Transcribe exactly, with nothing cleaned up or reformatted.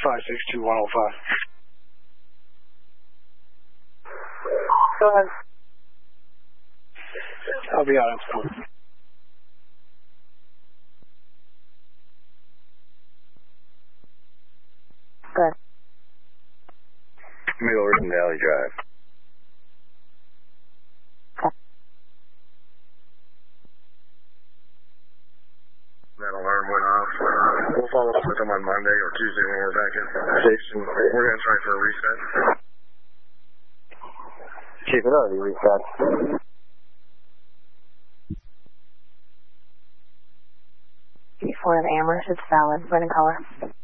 five six two one oh five. Go ahead. I'll be out on phone. Good. Middle Ribbon Valley Drive. Okay. That alarm went off. We'll follow up with them on Monday or Tuesday when we're back at the station. We're going to try for a reset. Chief, it already reset. Before the Amherst, it's valid. Red in color.